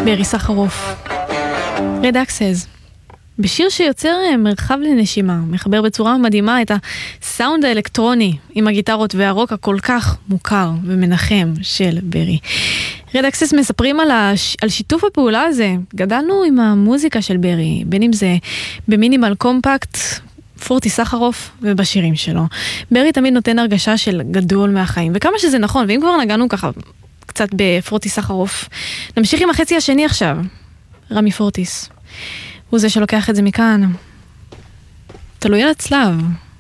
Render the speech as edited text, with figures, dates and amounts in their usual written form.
ברי סחרוף. רד אקסס. בשיר שיוצר מרחב לנשימה, מחבר בצורה מדהימה את הסאונד האלקטרוני עם הגיטרות והרוק הכל כך מוכר ומנחם של ברי. רד אקסס מספרים על שיתוף הפעולה הזה. גדלנו עם המוזיקה של ברי, בין אם זה במינימל קומפקט, פורטי סחרוף ובשירים שלו. ברי תמיד נותן הרגשה של גדול מהחיים, וכמה שזה נכון, ואם כבר נגענו ככה קצת בפורטי סחרוף, נמשיך עם החצי השני עכשיו. רמי פורטיס. הוא זה שלוקח את זה מכאן. תלוי על הצלב.